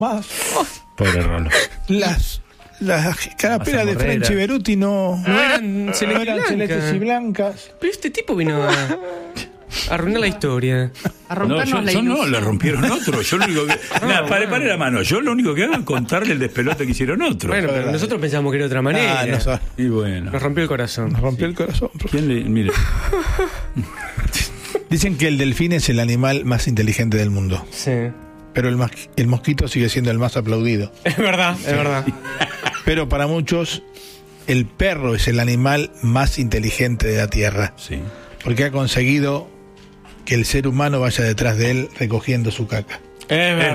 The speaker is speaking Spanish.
más. Pobre Rolo. Las caraperas de French y Beruti no eran celestes y blancas. Pero este tipo vino a arruinar la historia. A rompernos la yo no, ilusión. le rompieron otro. Yo lo único que. Pare la mano. Yo lo único que hago es contarle el despelote que hicieron otro. Bueno, pero nosotros pensamos que era de otra manera. No sabe. Y bueno. Nos rompió el corazón. Nos rompió el corazón. ¿Quién le.? Mire. Dicen que el delfín es el animal más inteligente del mundo. Sí. Pero el mosquito sigue siendo el más aplaudido. Es verdad, es verdad. Pero para muchos, el perro es el animal más inteligente de la Tierra. Sí. Porque ha conseguido que el ser humano vaya detrás de él recogiendo su caca. Es verdad.